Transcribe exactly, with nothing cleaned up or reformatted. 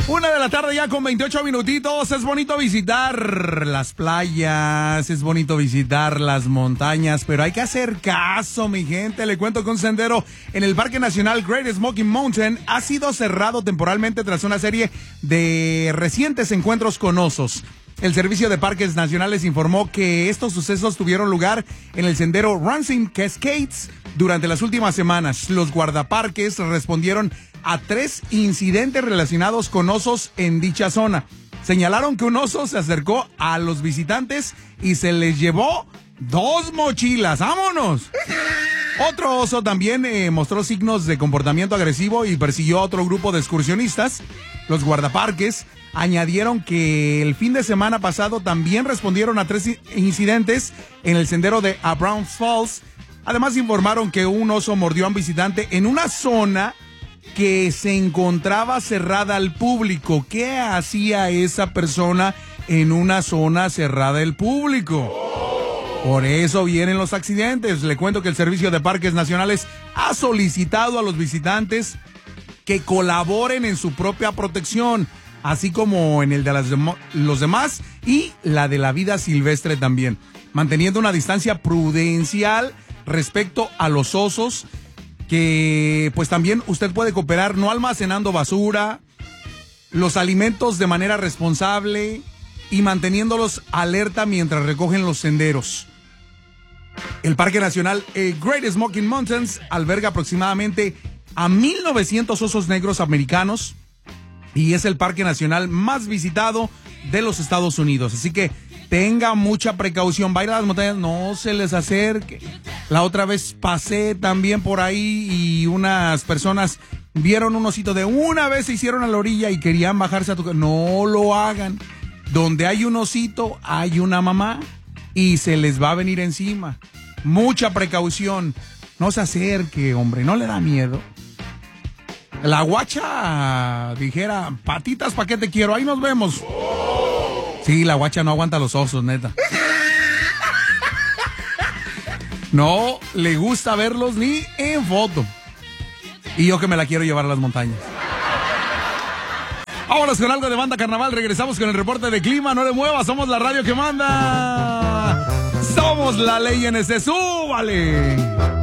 Una de la tarde ya con veintiocho minutitos. Es bonito visitar las playas, es bonito visitar las montañas, pero hay que hacer caso, mi gente. Le cuento que un sendero en el Parque Nacional Great Smoky Mountain ha sido cerrado temporalmente tras una serie de recientes encuentros con osos. El Servicio de Parques Nacionales informó que estos sucesos tuvieron lugar en el sendero Rancing Cascades durante las últimas semanas. Los guardaparques respondieron a tres incidentes relacionados con osos en dicha zona. Señalaron que un oso se acercó a los visitantes y se les llevó dos mochilas. ¡Vámonos! Otro oso también eh, mostró signos de comportamiento agresivo y persiguió a otro grupo de excursionistas. Los guardaparques añadieron que el fin de semana pasado también respondieron a tres incidentes en el sendero de Browns Falls. Además informaron que un oso mordió a un visitante en una zona que se encontraba cerrada al público. ¿Qué hacía esa persona en una zona cerrada al público? Por eso vienen los accidentes. Le cuento que el Servicio de Parques Nacionales ha solicitado a los visitantes que colaboren en su propia protección, así como en el de las dem- los demás y la de la vida silvestre también, manteniendo una distancia prudencial respecto a los osos, que pues también usted puede cooperar no almacenando basura, los alimentos de manera responsable y manteniéndolos alerta mientras recogen los senderos. El Parque Nacional eh, Great Smoky Mountains alberga aproximadamente a mil novecientos osos negros americanos y es el parque nacional más visitado de los Estados Unidos. Así que tenga mucha precaución. Va a ir a las montañas, no se les acerque. La otra vez pasé también por ahí y unas personas vieron un osito, de una vez se hicieron a la orilla y querían bajarse a tocar. No lo hagan. Donde hay un osito, hay una mamá y se les va a venir encima. Mucha precaución. No se acerque, hombre, no le da miedo. La guacha dijera, patitas, ¿pa' qué te quiero? Ahí nos vemos. Sí, la guacha no aguanta los osos, neta. No le gusta verlos ni en foto. Y yo que me la quiero llevar a las montañas. Vámonos con algo de Banda Carnaval. Regresamos con el reporte de clima. No le muevas, somos la radio que manda. Somos la ley N S. ¡Súbale!